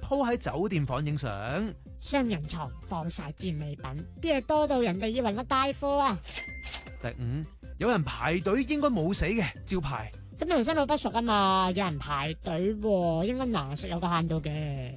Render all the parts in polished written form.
鋪喺酒店房影相。 雙人床放晒戰利品，啲嘢多到人哋以為我帶貨啊！ 第五，有人排隊應該冇死嘅，照排。 咁人生路不熟啊嘛，有人排隊喎，應該難食有個限度嘅。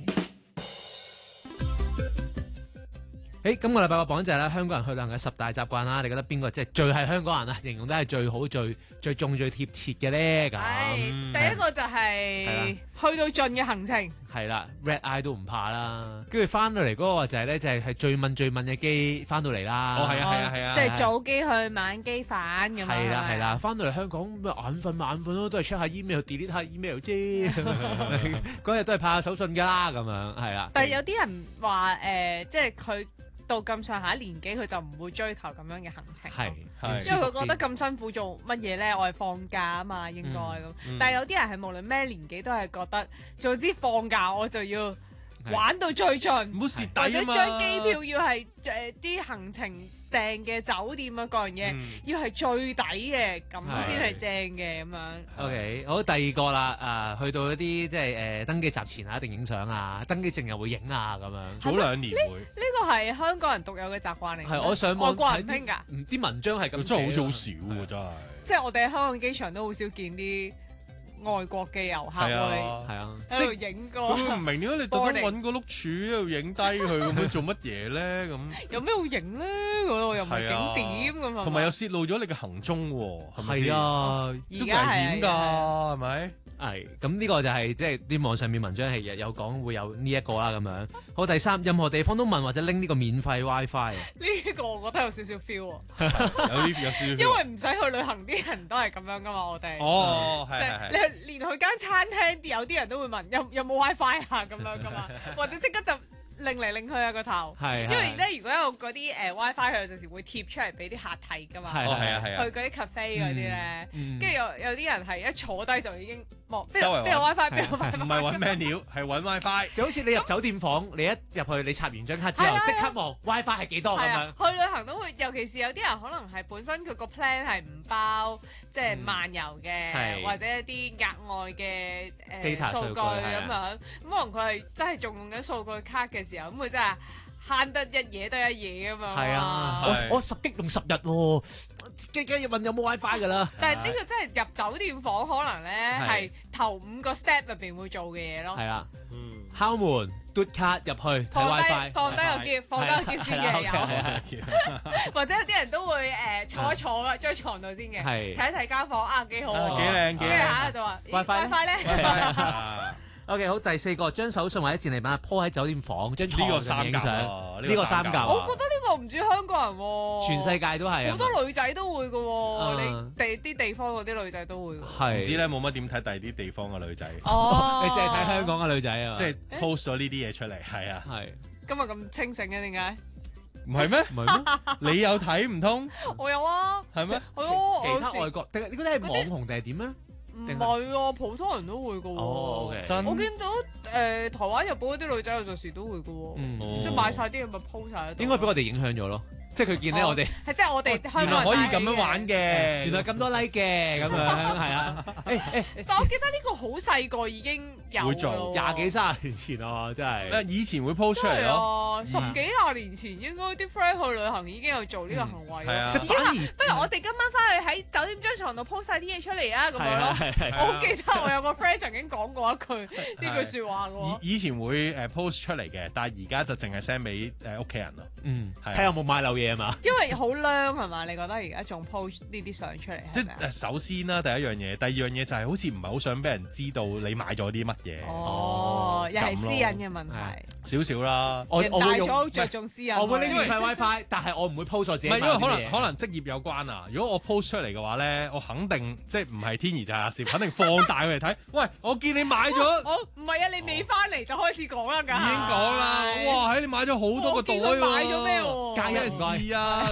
今個禮拜個榜就係啦，香港人去旅行嘅10大習慣啦。你覺得邊個即係最係香港人啊？形容得係最好、最中、最貼切嘅咧？咁第一個就係去到盡嘅行程。 係啦 ，red eye 都唔怕啦。跟住翻到嚟嗰個就係咧，就係最問嘅機翻到嚟啦。 哦，係啊， 即係早機去晚機返咁樣。 係啦，翻到嚟香港咩眼瞓咯，都係 check 下 email、delete 下 email 啫。嗰日都係派下手信㗎啦，咁樣係啦。 但係有啲人話即係佢到咁上下年紀，佢就唔會追求咁樣嘅行程。 係， 因為佢覺得咁辛苦做乜嘢咧？我係放假啊嘛，應該咁。但係有啲人係無論咩年紀都係覺得，總之放假我就要玩到最盡， 唔好蝕底啊嘛， 或者張機票要係啲行程訂嘅酒店啊，各樣嘢要係最抵嘅，咁先係正嘅咁樣。 OK， 好，第二個啦，去到一啲即係登機閘前啊，一定影相啊，登機證又會影啊，咁樣。 早2年會呢個係香港人獨有嘅習慣嚟。 係我上網外國人興㗎， 啲文章係咁寫， 真係好似好少喎，真係。 即係我哋喺香港機場都好少見啲外國嘅遊客喺度影個。 佢唔明點解你特登揾個碌柱喺度影低佢咁樣做乜嘢咧？咁有咩好影咧？嗰度又唔係景點咁啊！ 同埋又泄露咗你嘅行蹤喎，係咪先？ 係啊， 都危險㗎，係咪？ 係咁呢個就係即係啲網上面文章係有講會有呢一個啦咁樣。好，第三，任何地方都問或者拎呢個免費 WiFi。 呢個我覺得有少少 feel 有少少。 因為唔使去旅行啲人都係咁樣噶嘛，我哋。 哦，係。 你連去間餐廳有啲人都會問有冇 WiFi 啊咁樣噶嘛，或者即刻就擰嚟擰去啊個頭。係。因為咧，如果有嗰啲WiFi，佢有陣時會貼出嚟俾啲客睇噶嘛。 係啊。 去嗰啲 cafe 嗰啲咧，跟住有啲人係一坐低就已經望邊有 WiFi 邊有 WiFi。 唔係揾 menu，係揾 WiFi。 就好似你入酒店房，你一入去你插完張卡之後，即刻望 WiFi 係幾多咁樣。 去旅行都會，尤其是有啲人可能係本身佢個 plan 係唔包即係漫遊嘅，或者一啲額外嘅數據咁樣。咁可能佢係真係仲用緊數據卡嘅時候，咁佢真係慳得一嘢得一嘢咁樣。 係啊，我10 G 用10日喎，幾日問有冇 WiFi 㗎啦。 但係呢個真係入酒店房可能咧係頭5個 step 入邊會做嘅嘢咯。 係啦，敲門、嘟卡入去睇 WiFi， 放低個喼，放低個喼先嘅有。或者有啲人都會坐一坐喺張床度先嘅，睇一睇間房啊幾好喎， 幾靚， 跟住下就話 WiFi 咧。 OK， 好，第4個，將手信或者戰利品鋪喺酒店房張床上影相，呢個3嚿。 我覺得呢個唔止香港人喎， 全世界都係， 好多女仔都會嘅喎。你啲地方嗰啲女仔都會。 唔知咧，冇乜點睇第二啲地方嘅女仔。 哦， 你淨係睇香港嘅女仔啊？ 即係 post 咗呢啲嘢出嚟，係啊， 係。 今日咁清醒嘅點解？ 唔係咩？唔係咩？你有睇唔通？ 我有啊。 係咩？ 其他外國定係呢個係網紅定係點啊？ 唔係啊，普通人都會嘅喎。我見到台灣、日本嗰啲女仔有陣時都會嘅喎，即係買晒啲嘢咪 po 晒。 應該俾我哋影響咗咯，即係佢見咧我哋係即係我哋香港人原來可以咁樣玩嘅， 原來咁多 like 嘅咁樣係啊。 但我記得呢個好細個已經有會做 20幾30年前啊，真係。 以前會 post 出嚟咯 ，10幾20年前應該啲 friend 去旅行已經有做呢個行為。 係啊， 不如我哋今晚翻去喺酒店張床度 po 晒啲嘢出嚟啊，咁樣咯。我好記得我有個 friend 曾經講過一句呢句説話嘅。 以前會post 出嚟嘅，但係而家就淨係 send 俾屋企人咯。 睇下有冇買漏嘢啊嘛。 因為好靚係嘛？你覺得而家仲 post 呢啲相出嚟？ 即係首先啦，第一樣嘢，第二樣嘢就係好似唔係好想俾人知道你買咗啲乜嘢。 又係私隱嘅問題。 少少啦。 人大咗着重私隱。 我會拎免費 WiFi，但係我唔會 post 我自己。 唔係因為可能職業有關啊。如果我 post 出嚟嘅話咧，我肯定即係唔係天兒就係阿攝，肯定放大佢嚟睇。喂，我見你買咗。 我唔係啊，你未翻嚟就開始講啦， 已經講啦。哇，你買咗好多個袋喎。 買咗咩喎？ 加一試啊！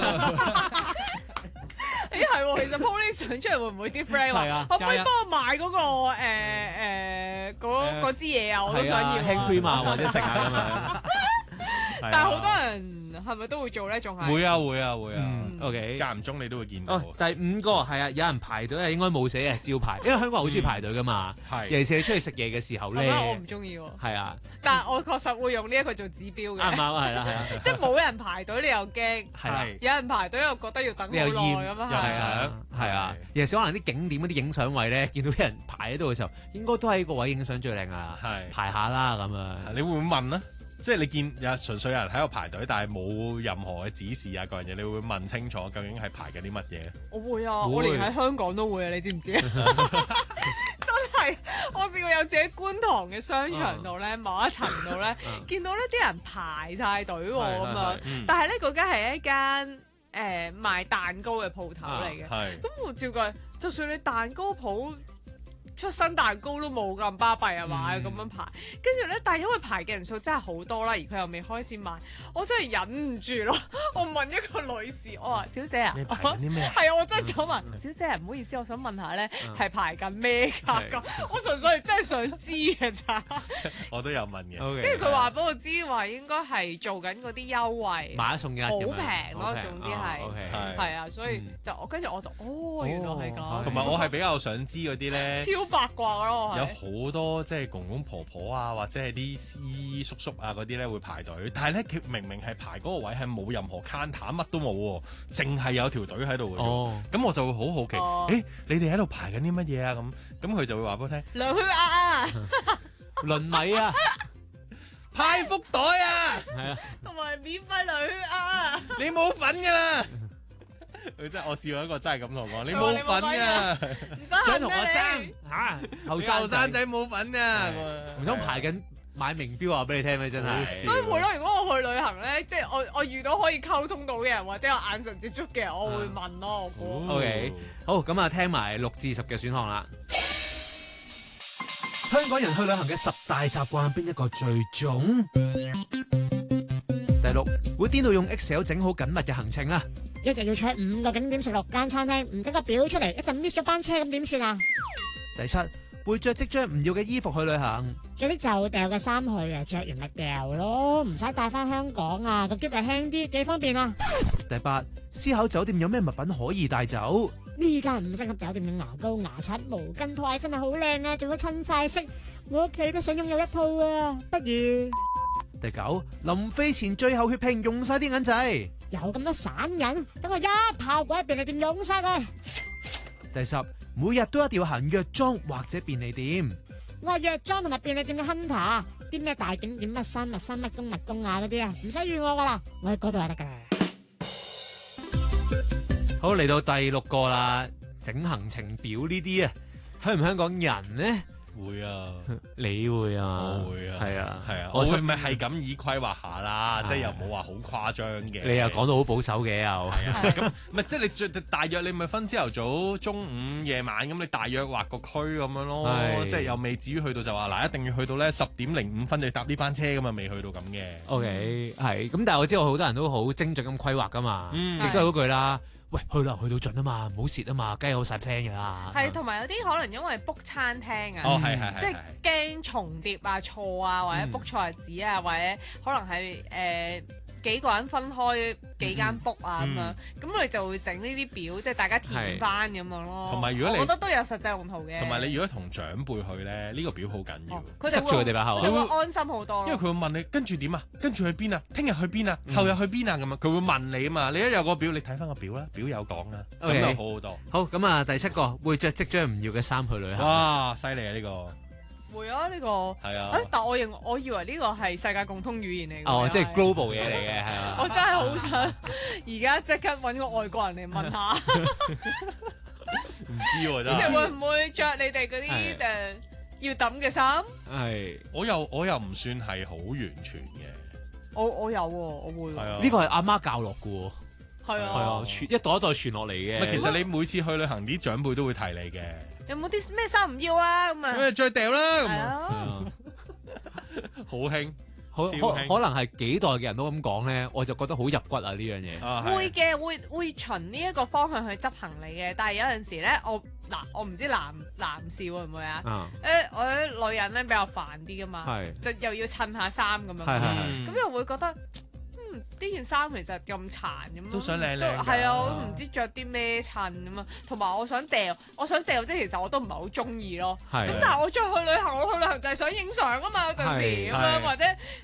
咦係喎，其實 po 啲相出嚟會唔會啲 friend 話可唔可以幫我買嗰個嗰支嘢啊？我都想要。 hand cream 啊或者食啊咁樣。 但係好多人係咪都會做咧？仲係會啊。 OK， 間唔中你都會見到。 第5個係啊，有人排隊係應該冇寫嘅招牌，因為香港人好中意排隊噶嘛。 係， 尤其是你出去食嘢嘅時候咧， 我唔中意喎。 係啊， 但係我確實會用呢一個做指標嘅。 啱係啦， 即係冇人排隊你又驚， 係啦， 有人排隊又覺得要等好耐咁啊， 係啊，係啊。尤其是可能啲景點嗰啲影相位咧，見到啲人排喺度嘅時候，應該都喺個位影相最靚啊。 係排下啦咁啊。 你會唔會問咧？即係你見純粹有人喺度排隊，但係冇任何嘅指示啊嗰樣嘢，你會問清楚究竟係排緊啲乜嘢？ 我會啊，我連喺香港都會啊，你知唔知啊？真係，我試過有自己觀塘嘅商場度咧，某一層度咧，見到呢啲人排晒隊喎咁樣，但係咧嗰間係一間賣蛋糕嘅鋪頭嚟嘅，咁我照計，就算你蛋糕鋪出新蛋糕都冇咁巴閉啊嘛，咁樣排，跟住咧，但係因為排嘅人數真係好多啦，而佢又未開始賣，我真係忍唔住咯。我問一個女士，我話：小姐啊， 你排緊啲咩？ 係啊，我真係想問小姐，唔好意思，我想問下咧，係排緊咩㗎？我純粹係真係想知嘅咋。 我都有問嘅。 跟住佢話俾我知話應該係做緊嗰啲優惠， 買一送一， 好平咯，總之係啊，所以就跟住我就原來係咁。 同埋我係比較想知嗰啲咧。 八卦咯， 有好多即係公公婆婆啊，或者係啲姨叔叔啊嗰啲咧會排隊，但係咧佢明明係排嗰個位係冇任何 counter 乜都冇喎，淨係有條隊喺度嘅。咁我就會好好奇，你哋喺度排緊啲乜嘢啊？咁佢就會話俾我聽， 量血壓啊， 輪米啊， 派福袋啊， 係啊， 同埋免費量血壓啊， 你冇份㗎啦！我試過一個真係咁同我講，你冇份㗎， 想同我爭嚇，後生仔冇份㗎， 唔通排緊買名標話俾你聽咩？真係， 所以會咯。如果我去旅行咧，即係我遇到可以溝通到嘅人，或者有眼神接觸嘅人，我會問咯。我估。 OK，好，咁啊，聽埋6至10嘅選項啦。香港人去旅行嘅10大習慣，邊一個最重？第6，會邊度用 Excel 整好緊密嘅行程啊？ 一日要 check 5個景點，食6間餐廳，唔整個表出嚟，一陣 miss 咗班車咁點算啊？ 第7，會着即將唔要嘅衣服去旅行， 着啲就掉嘅衫去啊，着完咪掉咯，唔使帶翻香港啊，個喼又輕啲，幾方便啊！ 第8，思考酒店有咩物品可以帶走？ 呢間5星級酒店嘅牙膏、牙刷、毛巾套真係好靚啊，仲要襯晒色，我屋企都想擁有一套啊，不如。 第9，臨飛前最後血拼，用晒啲銀仔。 有咁多散銀，等我一炮過喺便利店用晒佢。 第10，每日都一定要行藥妝或者便利店。 我係藥妝同埋便利店嘅 hunter，啲咩大景點乜山乜山乜宮乜宮啊嗰啲啊，唔使預我噶啦，我喺嗰度就得噶啦。 好，嚟到第6個啦，整行程表呢啲啊，香唔香港人呢？ 會啊， 你會啊， 我會啊， 係啊， 我會咪係咁以規劃下啦，即係又冇話好誇張嘅。 你又講到好保守嘅又， 咁咪即係你大約你咪分朝頭早、中午、夜晚咁，你大約劃個區咁樣咯，即係又未至於去到就話嗱，一定要去到咧10:05就搭呢班車咁啊，未去到咁嘅。 OK，係咁，但係我知道好多人都好精準咁規劃噶嘛，亦都係嗰句啦。喂，去到盡啊嘛，唔好蝕啊嘛，梗係好晒 plan 㗎啦。 係，同埋有啲可能因為 book 餐廳啊， 係即係驚重疊啊、錯啊，或者 book 錯日子啊，或者可能係幾個人分開幾間 book 啊咁樣，咁我哋就會整呢啲表，即係大家填翻咁樣咯。 同埋如果你我覺得都有實際用途嘅。 同埋你如果同長輩去咧，呢個表好緊要， 塞住佢哋把口， 佢會安心好多。 因為佢會問你跟住點啊，跟住去邊啊，聽日去邊啊，後日去邊啊咁啊，佢會問你啊嘛。你一有個表，你睇翻個表啦，表有講啊，咁就好好多。 好，咁啊，第7個會着即將唔要嘅衫去旅行。 哇，犀利啊呢個！ 會啊，呢個係啊， 但我以為呢個係世界共通語言嚟嘅。 哦，即係 global 嘢嚟嘅，係嘛？ 我真係好想而家即刻揾個外國人嚟問下， 唔知喎真係。 你會唔會着你哋嗰啲要抌嘅衫？ 係， 我又唔算係好完全嘅。 我有喎，我會。 係啊， 呢個係阿媽教落嘅喎。 係啊， 係啊，一代一代傳落嚟嘅。 其實你每次去旅行，啲長輩都會提你嘅。 有冇啲咩衫唔要啊？咁啊， 再掉啦咁啊， 好興， 可能係幾代嘅人都咁講咧，我就覺得好入骨啊呢樣嘢。 會嘅，會循呢一個方向去執行李嘅，但係有陣時咧，我唔知男士會唔會啊？我啲女人咧比較煩啲噶嘛，就又要襯下衫咁樣，咁又會覺得呢件衫其實咁殘咁咯， 都想靚靚㗎係啊，我都唔知着啲咩襯咁啊。同埋我想掉，即係其實我都唔係好中意咯。咁但係我出去旅行，我去旅行就係想影相啊嘛，有陣時咁樣或者